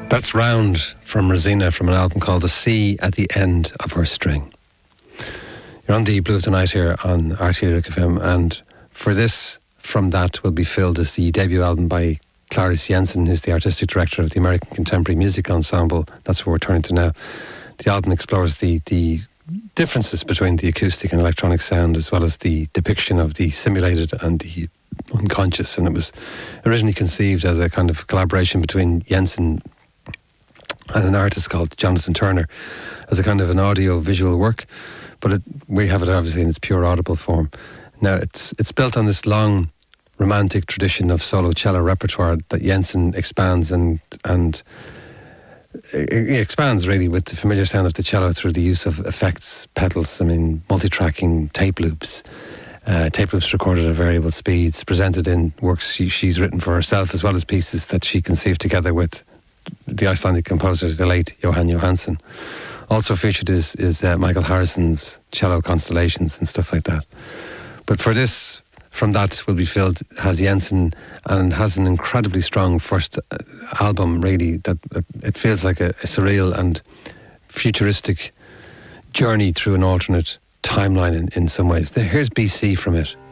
That's Round from Rosina from an album called The Sea at the End of Her String. You're on the Blue of the Night here on RTÉ Lyric FM, and for this, From That Will Be Filled is the debut album by Clarice Jensen, who's the artistic director of the American Contemporary Music Ensemble. That's what we're turning to now. The album explores the differences between the acoustic and electronic sound, as well as the depiction of the simulated and the unconscious. And it was originally conceived as a kind of collaboration between Jensen and an artist called Jonathan Turner, as a kind of an audio-visual work, but we have it obviously in its pure audible form. Now, it's built on this long romantic tradition of solo cello repertoire that Jensen expands and it expands really with the familiar sound of the cello through the use of effects, pedals, multi-tracking tape loops recorded at variable speeds, presented in works she's written for herself, as well as pieces that she conceived together with the Icelandic composer, the late Jóhann Jóhannsson. Also featured is Michael Harrison's cello constellations and stuff like that. But for this, From That Will Be Filled, has Jensen, and has an incredibly strong first album, really, that it feels like a surreal and futuristic journey through an alternate timeline in some ways. Here's BC from it.